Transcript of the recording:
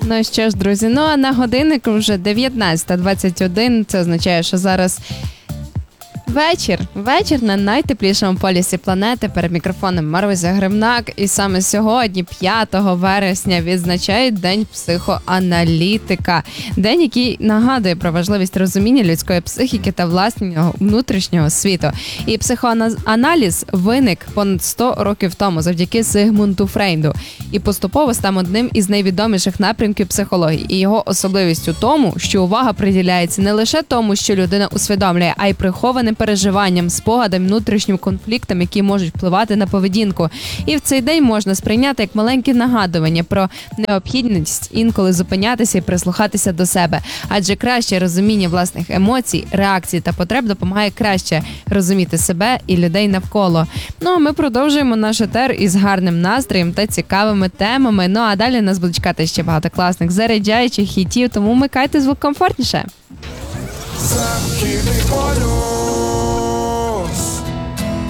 Ну що ж, друзі, ну а на годиннику вже 19:21. Це означає, що зараз вечір на найтеплішому полюсі планети. Перед мікрофоном Марузя Гримнак. І саме сьогодні, 5 вересня, відзначають День психоаналітика. День, який нагадує про важливість розуміння людської психіки та власного внутрішнього світу. І психоаналіз виник понад 100 років тому завдяки Зигмунду Фрейду. І поступово став одним із найвідоміших напрямків психології. І його особливість у тому, що увага приділяється не лише тому, що людина усвідомлює, а й прихованим переживанням, спогадам, внутрішнім конфліктам, які можуть впливати на поведінку. І в цей день можна сприйняти як маленьке нагадування про необхідність інколи зупинятися і прислухатися до себе. Адже краще розуміння власних емоцій, реакцій та потреб допомагає краще розуміти себе і людей навколо. Ну а ми продовжуємо наш етер із гарним настроєм та цікавими темами. Ну а далі нас будуть чекати ще багато класних заряджаючих хітів, тому вмикайте звук комфортніше. Західний полюс.